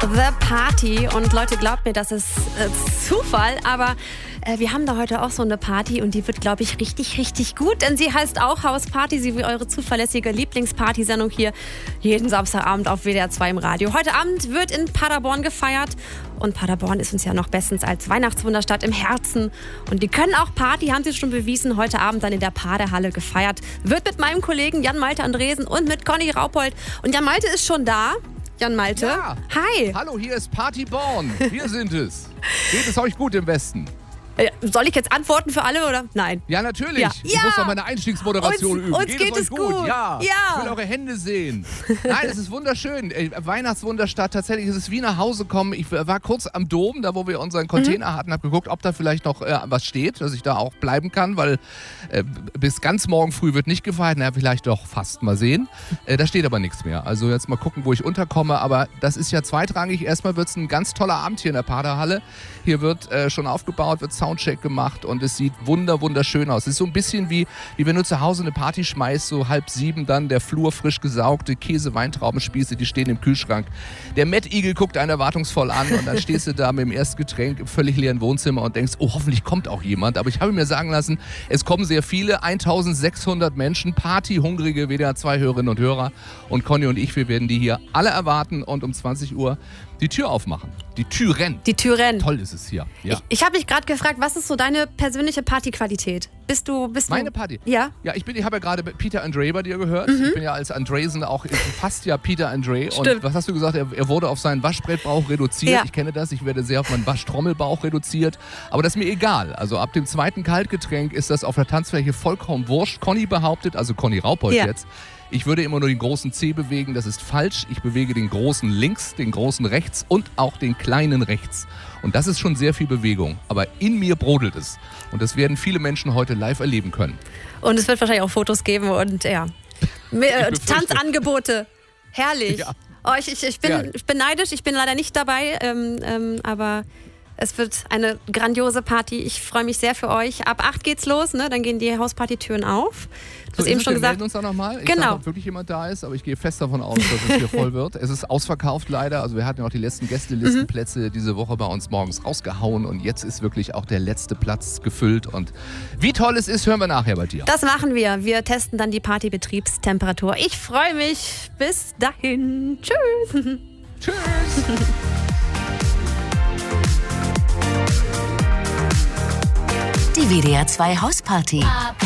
The Party. Und Leute, glaubt mir, das ist Zufall, aber wir haben da heute auch so eine Party und die wird, glaube ich, richtig, richtig gut, denn sie heißt auch Hausparty, sie wie eure zuverlässige Lieblingspartysendung hier jeden Samstagabend auf WDR 2 im Radio. Heute Abend wird in Paderborn gefeiert und Paderborn ist uns ja noch bestens als Weihnachtswunderstadt im Herzen und die können auch Party, haben sie schon bewiesen, heute Abend dann in der Paderhalle gefeiert. Wird mit meinem Kollegen Jan-Malte Andresen und mit Conny Raupold und Jan-Malte ist schon da. Jan-Malte. Ja. Hi. Hallo, hier ist Partyborn. Wir sind es. Geht es euch gut im Westen? Soll ich jetzt antworten für alle oder? Nein. Ja, natürlich. Ja. Ich muss doch meine Einstiegsmoderation üben. Uns geht es gut. Ja. Ja. Ich will eure Hände sehen. Nein, es ist wunderschön. Weihnachtswunderstadt, tatsächlich ist es wie nach Hause kommen. Ich war kurz am Dom, da wo wir unseren Container hatten, habe geguckt, ob da vielleicht noch was steht, dass ich da auch bleiben kann, weil bis ganz morgen früh wird nicht gefeiert. Na, vielleicht doch fast mal sehen. Da steht aber nichts mehr. Also jetzt mal gucken, wo ich unterkomme. Aber das ist ja zweitrangig. Erstmal wird es ein ganz toller Abend hier in der Paderhalle. Hier wird schon aufgebaut, wird Soundcheck gemacht und es sieht wunderschön aus. Es ist so ein bisschen wie wenn du zu Hause eine Party schmeißt, so 6:30 dann der Flur frisch gesaugte Käse-Weintraubenspieße, die stehen im Kühlschrank. Der Mad Eagle guckt einen erwartungsvoll an und dann stehst du da mit dem ersten Getränk im völlig leeren Wohnzimmer und denkst, oh, hoffentlich kommt auch jemand. Aber ich habe mir sagen lassen, es kommen sehr viele, 1600 Menschen, partyhungrige WDR 2 Hörerinnen und Hörer und Conny und ich, wir werden die hier alle erwarten und um 20 Uhr die Tür aufmachen. Die Türen. Toll ist es hier. Ja. Ich habe mich gerade gefragt, was ist so deine persönliche Partyqualität? Bist du Meine Party? Ja. Ja, ich habe ja gerade Peter Andre bei dir gehört. Ich bin ja als Andresen auch fast ja Peter Andre. Stimmt. Und was hast du gesagt? Er wurde auf seinen Waschbrettbauch reduziert. Ja. Ich kenne das. Ich werde sehr auf meinen Waschtrommelbauch reduziert. Aber das ist mir egal. Also ab dem zweiten Kaltgetränk ist das auf der Tanzfläche vollkommen wurscht. Conny behauptet, also Conny Raupold jetzt, ich würde immer nur den großen C bewegen, das ist falsch. Ich bewege den großen links, den großen rechts und auch den kleinen rechts. Und das ist schon sehr viel Bewegung. Aber in mir brodelt es. Und das werden viele Menschen heute live erleben können. Und es wird wahrscheinlich auch Fotos geben und ja. Tanzangebote. Herrlich. Ja. Oh, ich bin neidisch, ich bin leider nicht dabei, aber es wird eine grandiose Party. Ich freue mich sehr für euch. Ab 8 geht's los, ne? Dann gehen die Hauspartytüren auf. Du hast eben schon gesagt. Wir melden uns auch nochmal. Ich genau. sage, ob wirklich jemand da ist, aber ich gehe fest davon aus, dass es hier voll wird. Es ist ausverkauft leider. Also wir hatten ja auch die letzten Gästelistenplätze diese Woche bei uns morgens rausgehauen und jetzt ist wirklich auch der letzte Platz gefüllt. Und wie toll es ist, hören wir nachher bei dir. Das machen wir. Wir testen dann die Partybetriebstemperatur. Ich freue mich. Bis dahin. Tschüss. Tschüss. Die WDR 2 Hausparty.